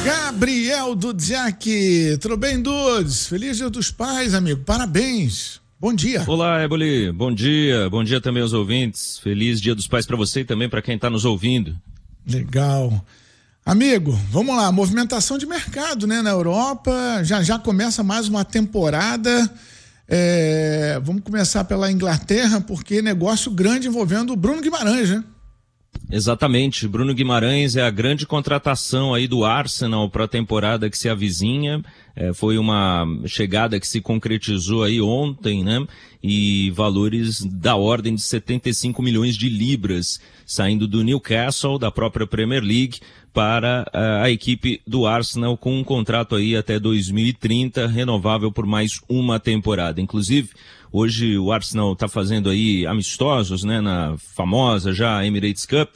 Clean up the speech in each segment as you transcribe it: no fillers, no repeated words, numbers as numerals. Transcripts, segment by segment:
Gabriel Dudziak, tudo bem, Dudes? Feliz Dia dos Pais, amigo, parabéns, bom dia. Olá, Eboli, bom dia também aos ouvintes, feliz Dia dos Pais para você e também para quem está nos ouvindo. Legal. Amigo, vamos lá, movimentação de mercado, né, na Europa, já começa mais uma temporada, vamos começar pela Inglaterra, porque negócio grande envolvendo o Bruno Guimarães, né? Exatamente, Bruno Guimarães é a grande contratação aí do Arsenal para a temporada que se avizinha, foi uma chegada que se concretizou aí ontem, né, e valores da ordem de 75 milhões de libras saindo do Newcastle, da própria Premier League, para a equipe do Arsenal com um contrato aí até 2030, renovável por mais uma temporada. Inclusive, hoje o Arsenal está fazendo aí amistosos, né, na famosa já Emirates Cup,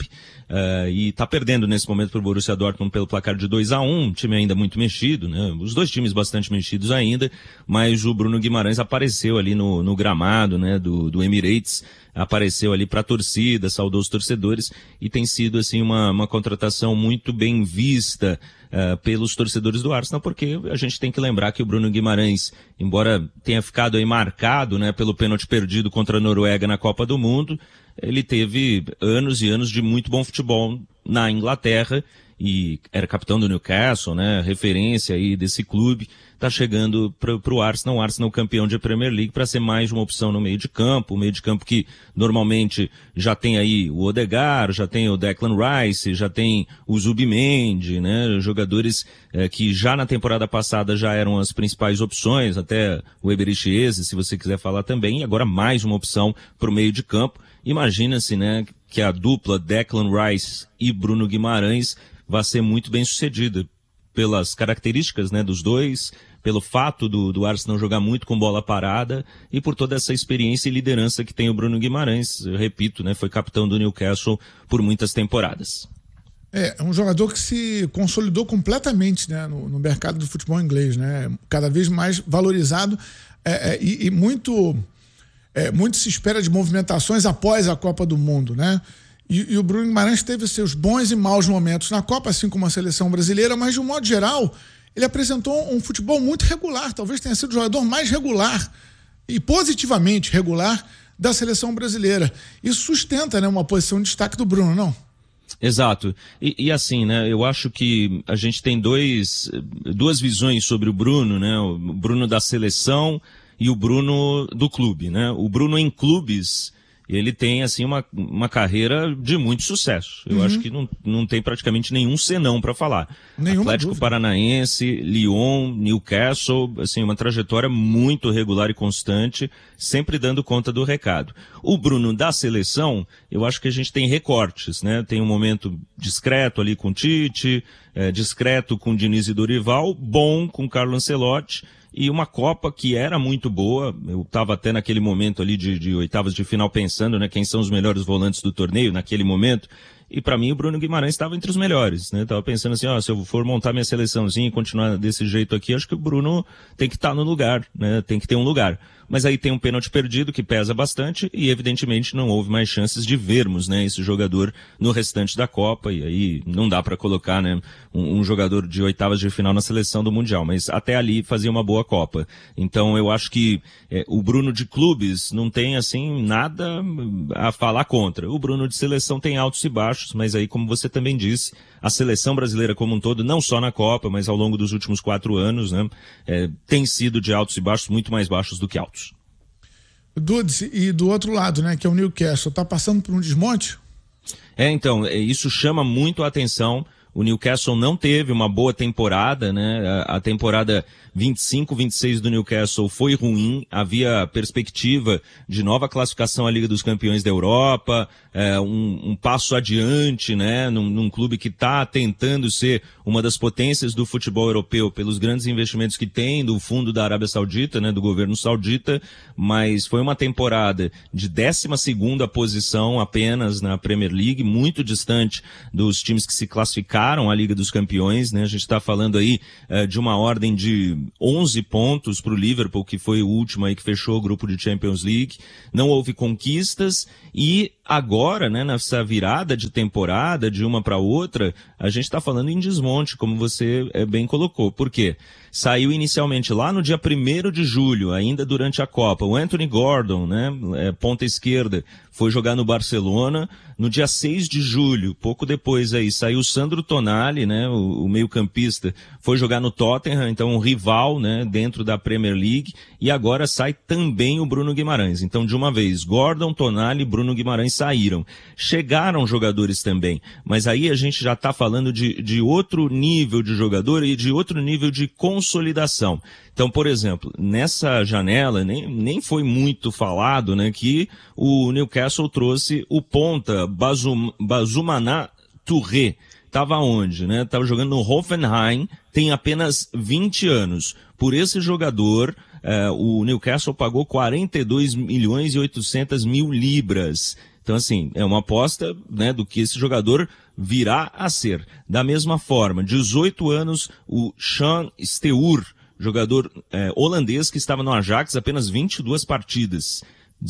e está perdendo nesse momento para o Borussia Dortmund pelo placar de 2-1, time ainda muito mexido, né, os dois times bastante mexidos ainda, mas o Bruno Guimarães apareceu ali no gramado, né, do Emirates, apareceu ali para a torcida, saudou os torcedores e tem sido assim uma contratação muito bem vista pelos torcedores do Arsenal, porque a gente tem que lembrar que o Bruno Guimarães, embora tenha ficado aí marcado, né, pelo pênalti perdido contra a Noruega na Copa do Mundo, ele teve anos e anos de muito bom futebol na Inglaterra e era capitão do Newcastle, né, referência aí desse clube, tá chegando pro Arsenal, o Arsenal campeão de Premier League, para ser mais uma opção no meio de campo, o meio de campo que normalmente já tem aí o Odegaard, já tem o Declan Rice, já tem o Zubimendi, né, jogadores que já na temporada passada já eram as principais opções, até o Eberechi Eze, se você quiser falar também, e agora mais uma opção pro meio de campo. Imagina-se, né, que a dupla Declan Rice e Bruno Guimarães vai ser muito bem sucedida pelas características, né, dos dois, pelo fato do Arsenal jogar muito com bola parada e por toda essa experiência e liderança que tem o Bruno Guimarães. Eu repito, né, foi capitão do Newcastle por muitas temporadas. É um jogador que se consolidou completamente, né, no mercado do futebol inglês, né, cada vez mais valorizado e muito se espera de movimentações após a Copa do Mundo, né? E o Bruno Guimarães teve seus bons e maus momentos na Copa, assim como a seleção brasileira, mas de um modo geral, ele apresentou um futebol muito regular, talvez tenha sido o jogador mais regular e positivamente regular da seleção brasileira. Isso sustenta, né, uma posição de destaque do Bruno, não? Exato. E assim, né, eu acho que a gente tem duas visões sobre o Bruno, né, o Bruno da seleção e o Bruno do clube, né? O Bruno em clubes, ele tem, assim, uma carreira de muito sucesso. Eu acho que não tem praticamente nenhum senão para falar. Nenhuma Atlético dúvida. Paranaense, Lyon, Newcastle, assim, uma trajetória muito regular e constante, sempre dando conta do recado. O Bruno da seleção, eu acho que a gente tem recortes, né? Tem um momento discreto ali com o Tite, discreto com o Diniz e Dorival, bom com o Carlo Ancelotti, e uma Copa que era muito boa. Eu estava até naquele momento ali de oitavas de final pensando, né, quem são os melhores volantes do torneio naquele momento. E para mim o Bruno Guimarães estava entre os melhores, né? Tava pensando assim, se eu for montar minha seleçãozinha e continuar desse jeito aqui, acho que o Bruno tem que estar no lugar, né? Tem que ter um lugar. Mas aí tem um pênalti perdido que pesa bastante e evidentemente não houve mais chances de vermos, né, esse jogador no restante da Copa, e aí não dá para colocar, né, um jogador de oitavas de final na seleção do Mundial, mas até ali fazia uma boa Copa. Então eu acho que o Bruno de clubes não tem assim nada a falar contra. O Bruno de seleção tem altos e baixos, mas aí, como você também disse, a seleção brasileira como um todo, não só na Copa, mas ao longo dos últimos 4 anos, né, tem sido de altos e baixos, muito mais baixos do que altos. Dudes, e do outro lado, né, que é o Newcastle, tá passando por um desmonte? Então, isso chama muito a atenção. O Newcastle não teve uma boa temporada, né? A temporada 25-26 do Newcastle foi ruim, havia perspectiva de nova classificação à Liga dos Campeões da Europa, um passo adiante, né? Num clube que está tentando ser uma das potências do futebol europeu pelos grandes investimentos que tem do fundo da Arábia Saudita, né? Do governo saudita, mas foi uma temporada de 12ª posição apenas na Premier League, muito distante dos times que se classificaram lideraram a Liga dos Campeões, né? A gente está falando aí de uma ordem de 11 pontos para o Liverpool, que foi o último aí que fechou o grupo de Champions League. Não houve conquistas e agora, né, nessa virada de temporada de uma para outra, a gente está falando em desmonte, como você bem colocou. Por quê? Saiu inicialmente lá no dia 1º de julho, ainda durante a Copa, o Anthony Gordon, né, ponta esquerda, foi jogar no Barcelona. No dia 6 de julho, pouco depois aí, saiu o Sandro Tonali, né, o meio-campista, foi jogar no Tottenham, então um rival, né, dentro da Premier League, e agora sai também o Bruno Guimarães. Então, de uma vez, Gordon, Tonali e Bruno Guimarães saíram. Chegaram jogadores também, mas aí a gente já está falando de outro nível de jogador e de outro nível de consolidação. Então, por exemplo, nessa janela, nem foi muito falado, né, que o Newcastle trouxe o ponta Bazumana Touré. Estava onde, né? Estava jogando no Hoffenheim, tem apenas 20 anos. Por esse jogador, o Newcastle pagou 42.800.000 libras. Então, assim, é uma aposta, né, do que esse jogador virá a ser. Da mesma forma, 18 anos, o Sean Steur, jogador holandês que estava no Ajax apenas 22 partidas.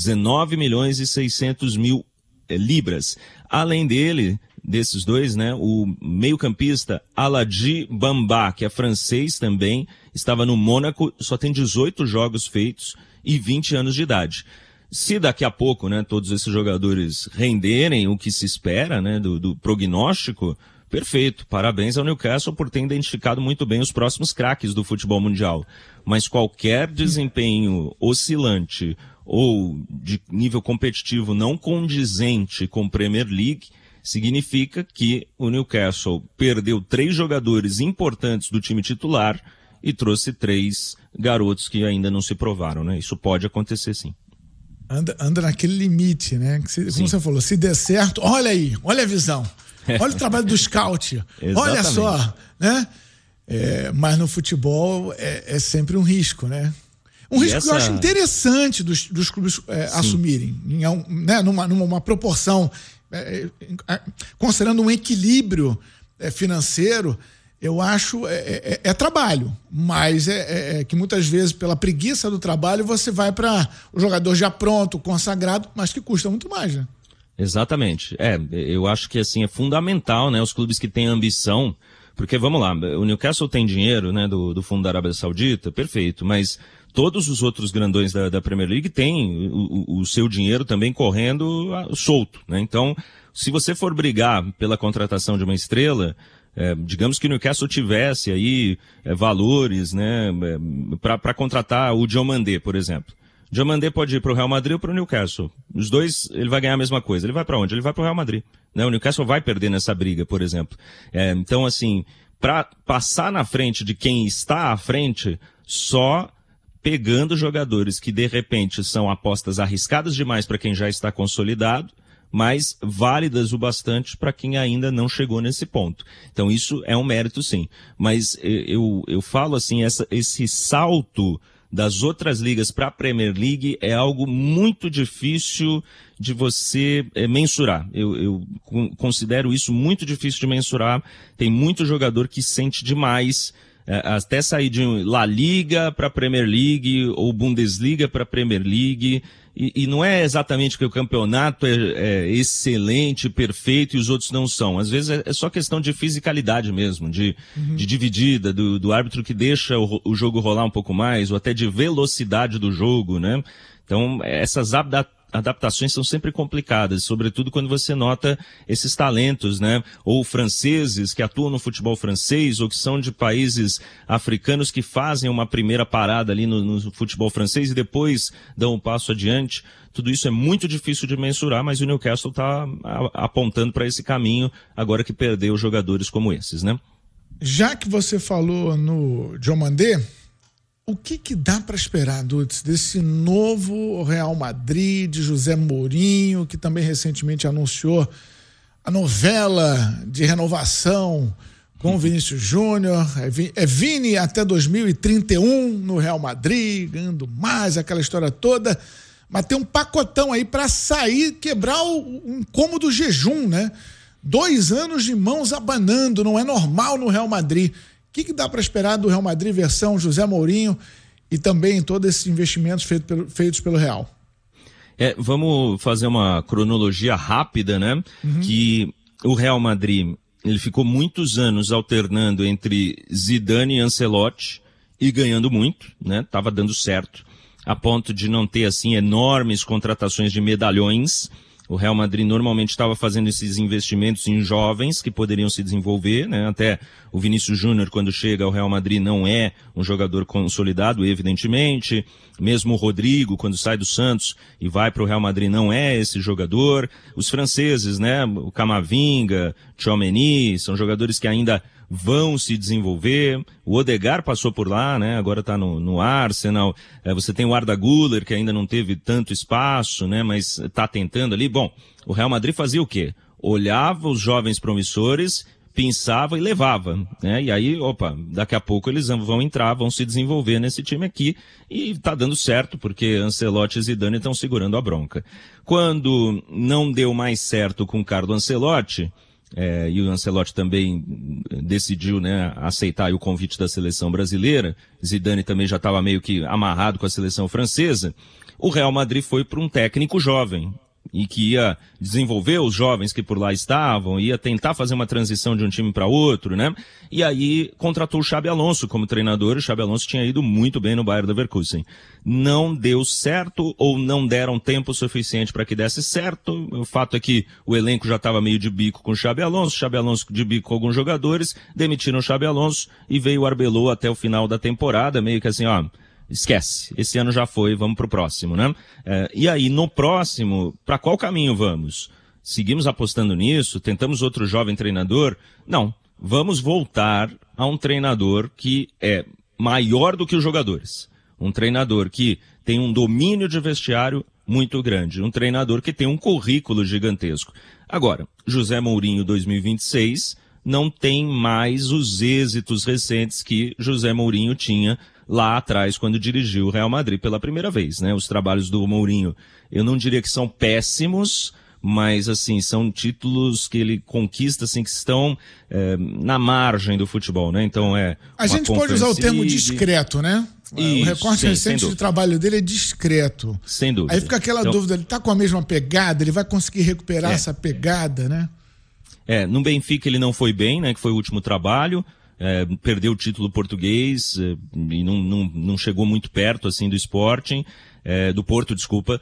19.600.000 libras. Além dele, desses dois, né, o meio-campista Aladji Bamba, que é francês também, estava no Mônaco, só tem 18 jogos feitos e 20 anos de idade. Se daqui a pouco, né, todos esses jogadores renderem o que se espera, né, do prognóstico, perfeito. Parabéns ao Newcastle por ter identificado muito bem os próximos craques do futebol mundial. Mas qualquer desempenho oscilante ou de nível competitivo não condizente com Premier League significa que o Newcastle perdeu 3 jogadores importantes do time titular e trouxe 3 garotos que ainda não se provaram, né? Isso pode acontecer, sim. Anda naquele limite, né? Como você falou, se der certo, olha aí, olha a visão. Olha o trabalho do scout. Olha só, né? Mas no futebol é sempre um risco, né? Um risco que eu acho interessante dos clubes assumirem, né? numa proporção, considerando um equilíbrio financeiro, eu acho trabalho, mas que muitas vezes pela preguiça do trabalho você vai para o jogador já pronto, consagrado, mas que custa muito mais, né? Exatamente. Eu acho que assim é fundamental, né, os clubes que têm ambição, porque vamos lá, o Newcastle tem dinheiro, né, do Fundo da Arábia Saudita, perfeito, mas todos os outros grandões da Premier League têm o seu dinheiro também correndo solto, né? Então, se você for brigar pela contratação de uma estrela, digamos que o Newcastle tivesse aí valores, né, para contratar o Diomandé, por exemplo. Diomandé pode ir para o Real Madrid ou para o Newcastle. Os dois, ele vai ganhar a mesma coisa. Ele vai para onde? Ele vai para o Real Madrid. Né? O Newcastle vai perder nessa briga, por exemplo. Então, assim, para passar na frente de quem está à frente, só pegando jogadores que, de repente, são apostas arriscadas demais para quem já está consolidado, mas válidas o bastante para quem ainda não chegou nesse ponto. Então, isso é um mérito, sim. Mas eu falo assim, esse salto das outras ligas para a Premier League é algo muito difícil de você mensurar. Eu considero isso muito difícil de mensurar. Tem muito jogador que sente demais, até sair de La Liga para a Premier League ou Bundesliga para a Premier League. E não é exatamente que o campeonato é excelente, perfeito e os outros não são. Às vezes é só questão de fisicalidade mesmo, de dividida, do árbitro que deixa o jogo rolar um pouco mais, ou até de velocidade do jogo, né? Então, essas adaptações são sempre complicadas, sobretudo quando você nota esses talentos, né? Ou franceses que atuam no futebol francês, ou que são de países africanos que fazem uma primeira parada ali no futebol francês e depois dão um passo adiante. Tudo isso é muito difícil de mensurar, mas o Newcastle está apontando para esse caminho agora que perdeu jogadores como esses, né? Já que você falou no Diomandé, o que dá para esperar, Dudes, desse novo Real Madrid, de José Mourinho, que também recentemente anunciou a novela de renovação com o Vinícius Júnior? É Vini até 2031 no Real Madrid, ganhando mais, aquela história toda. Mas tem um pacotão aí para sair, quebrar um cômodo jejum, né? 2 anos de mãos abanando, não é normal no Real Madrid. O que dá para esperar do Real Madrid versão José Mourinho e também todos esses investimentos feitos pelo Real? Vamos fazer uma cronologia rápida, né? Que o Real Madrid, ele ficou muitos anos alternando entre Zidane e Ancelotti e ganhando muito, né? Tava dando certo, a ponto de não ter, assim, enormes contratações de medalhões. O Real Madrid normalmente estava fazendo esses investimentos em jovens que poderiam se desenvolver, né? Até o Vinícius Júnior, quando chega ao Real Madrid, não é um jogador consolidado, evidentemente. Mesmo o Rodrigo, quando sai do Santos e vai para o Real Madrid, não é esse jogador. Os franceses, né? O Camavinga, Tchouaméni, são jogadores que ainda vão se desenvolver. O Odegaard passou por lá, né? Agora está no Arsenal. Você tem o Arda Güler, que ainda não teve tanto espaço, né? Mas está tentando ali. Bom, o Real Madrid fazia o quê? Olhava os jovens promissores, pensava e levava, né? E aí, daqui a pouco eles vão entrar, vão se desenvolver nesse time aqui e tá dando certo, porque Ancelotti e Zidane estão segurando a bronca. Quando não deu mais certo com o Carlo Ancelotti, e o Ancelotti também decidiu, né, aceitar o convite da seleção brasileira, Zidane também já estava meio que amarrado com a seleção francesa, o Real Madrid foi para um técnico jovem, e que ia desenvolver os jovens que por lá estavam, ia tentar fazer uma transição de um time para outro, né? E aí contratou o Xabi Alonso como treinador. O Xabi Alonso tinha ido muito bem no Bayer Leverkusen. Não deu certo, ou não deram tempo suficiente para que desse certo. O fato é que o elenco já estava meio de bico com o Xabi Alonso de bico com alguns jogadores, demitiram o Xabi Alonso e veio o Arbeloa até o final da temporada, meio que assim, esquece, esse ano já foi, vamos pro próximo, né? E aí, no próximo, para qual caminho vamos? Seguimos apostando nisso? Tentamos outro jovem treinador? Não, vamos voltar a um treinador que é maior do que os jogadores. Um treinador que tem um domínio de vestiário muito grande. Um treinador que tem um currículo gigantesco. Agora, José Mourinho 2026 não tem mais os êxitos recentes que José Mourinho tinha lá atrás, quando dirigiu o Real Madrid pela primeira vez, né? Os trabalhos do Mourinho, eu não diria que são péssimos, mas, assim, são títulos que ele conquista, assim, que estão na margem do futebol, né? Então, a gente pode usar o termo discreto, né? Isso, o recorte recente de trabalho dele é discreto. Sem dúvida. Aí fica aquela dúvida, ele tá com a mesma pegada, ele vai conseguir recuperar essa pegada, né? No Benfica ele não foi bem, né? Que foi o último trabalho. Perdeu o título português e não chegou muito perto assim do Sporting, do Porto, desculpa,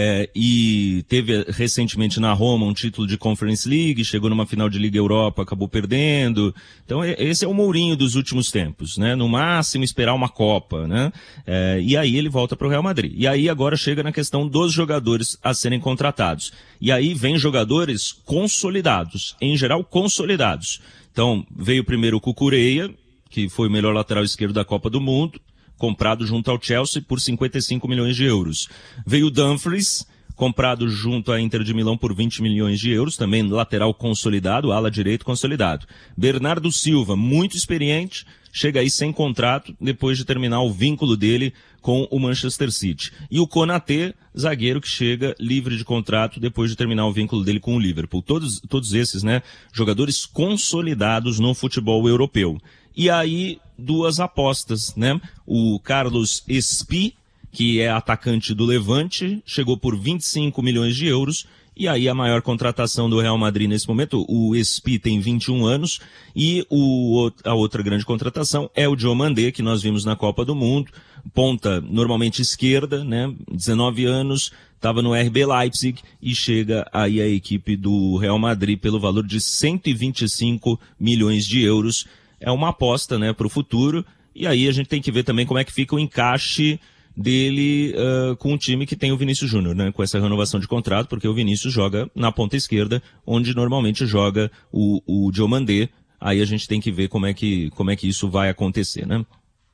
e teve recentemente na Roma um título de Conference League, chegou numa final de Liga Europa, acabou perdendo. Então esse é o Mourinho dos últimos tempos, né? No máximo esperar uma Copa, né? E aí ele volta para o Real Madrid. E aí agora chega na questão dos jogadores a serem contratados. E aí vem jogadores consolidados, em geral consolidados. Então, veio primeiro o Cucurella, que foi o melhor lateral esquerdo da Copa do Mundo, comprado junto ao Chelsea por 55 milhões de euros. Veio o Dumfries, comprado junto à Inter de Milão por 20 milhões de euros, também lateral consolidado, ala direito consolidado. Bernardo Silva, muito experiente, chega aí sem contrato, depois de terminar o vínculo dele com o Manchester City. E o Konaté, zagueiro que chega livre de contrato depois de terminar o vínculo dele com o Liverpool. Todos esses, né, jogadores consolidados no futebol europeu. E aí, duas apostas, né? O Carlos Espí, que é atacante do Levante, chegou por 25 milhões de euros. E aí a maior contratação do Real Madrid nesse momento, o Espí tem 21 anos, e a outra grande contratação é o Diomandé, que nós vimos na Copa do Mundo, ponta normalmente esquerda, né, 19 anos, estava no RB Leipzig e chega aí a equipe do Real Madrid pelo valor de 125 milhões de euros. É uma aposta, né, para o futuro, e aí a gente tem que ver também como é que fica o encaixe dele com o time que tem o Vinícius Júnior, né, com essa renovação de contrato, porque o Vinícius joga na ponta esquerda, onde normalmente joga o Diomandé. Aí a gente tem que ver como é que isso vai acontecer, né?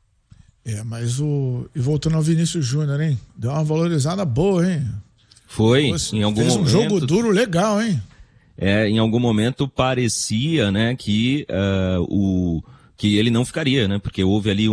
Mas e voltando ao Vinícius Júnior, hein? Deu uma valorizada boa, hein? Foi, em algum momento. Fez um jogo duro legal, hein? Em algum momento parecia, né, que que ele não ficaria, né? Porque houve ali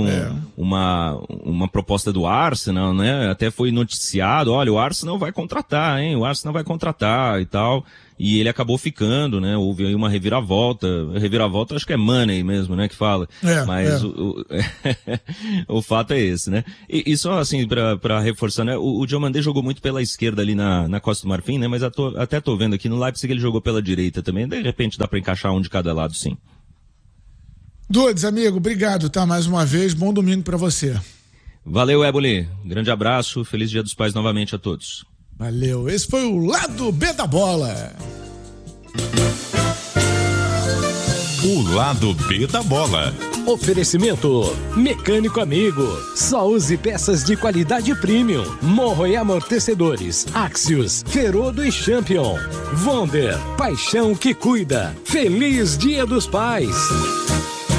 uma proposta do Arsenal, né? Até foi noticiado, olha, o Arsenal vai contratar, hein? O Arsenal vai contratar e tal. e ele acabou ficando, né? Houve aí uma reviravolta acho que é Money mesmo, né, que fala. Mas o fato é esse, né? E só assim, pra reforçar, né? O Diomandé jogou muito pela esquerda ali na Costa do Marfim, né? Mas até tô vendo aqui no Leipzig ele jogou pela direita também. De repente dá pra encaixar um de cada lado, sim. Dudes, amigo, obrigado, tá? Mais uma vez, bom domingo pra você. Valeu, Éboli. Grande abraço, feliz Dia dos Pais novamente a todos. Valeu, esse foi o Lado B da Bola. O Lado B da Bola. Oferecimento Mecânico Amigo. Só use peças de qualidade premium. Morro e amortecedores. Axios, Ferodo e Champion. Wonder, paixão que cuida. Feliz Dia dos Pais.